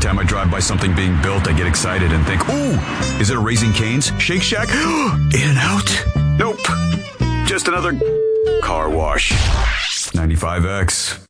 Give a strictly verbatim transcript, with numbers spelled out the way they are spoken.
time I drive by something being built, I get excited and think, ooh, is it a Raising Cane's? Shake Shack? In-N-Out? Nope. Just another car wash. ninety-five X.